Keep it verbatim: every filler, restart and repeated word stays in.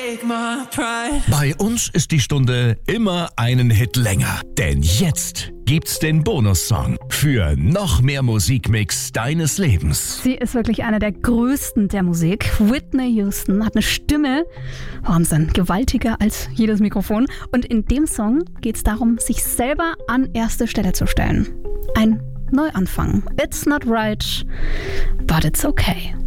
Bei uns ist die Stunde immer einen Hit länger. Denn jetzt gibt's den Bonussong für noch mehr Musikmix deines Lebens. Sie ist wirklich eine der größten der Musik. Whitney Houston hat eine Stimme, Wahnsinn, gewaltiger als jedes Mikrofon. Und in dem Song geht's darum, sich selber an erste Stelle zu stellen. Ein Neuanfang. It's not right, but it's okay.